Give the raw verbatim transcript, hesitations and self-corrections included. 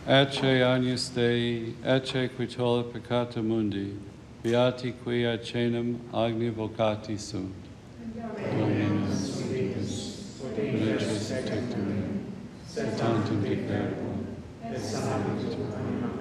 Ecce agnus Dei, ecce qui tollit peccata mundi, beati qui ad caenum agni vocati sunt. Dominus Sanctus, Benedictus Tectum, et tantum declarabam, et salvator